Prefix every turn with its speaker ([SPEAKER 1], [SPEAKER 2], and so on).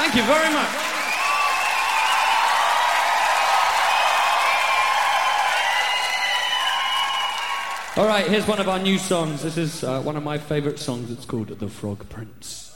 [SPEAKER 1] Thank you very much. All right, here's one of our new songs. This is one of my favourite songs. It's called The Frog Prince.